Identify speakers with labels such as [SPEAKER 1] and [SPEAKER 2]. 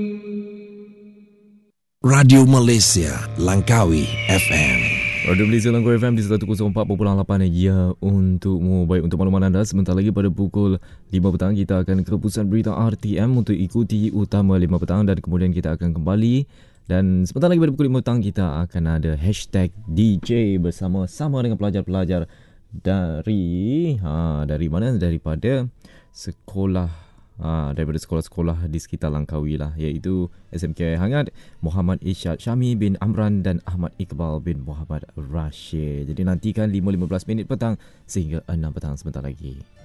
[SPEAKER 1] Radio Malaysia Langkawi FM.
[SPEAKER 2] Radio Malaysia Langkawi FM di 104.8 ya untukmu. Baik, untuk makluman anda, sebentar lagi pada pukul 5 petang kita akan ke pusat berita RTM untuk ikuti utama 5 petang dan kemudian kita akan kembali. Dan sebentar lagi pada pukul 5 petang kita akan ada hashtag DJ bersama-sama dengan pelajar-pelajar dari mana? Daripada sekolah-sekolah di sekitar Langkawi lah, iaitu SMK Hangat, Muhammad Isyad Syami bin Amran dan Ahmad Iqbal bin Muhammad Rashid. Jadi nantikan 5.15 minit petang sehingga 6 petang sebentar lagi.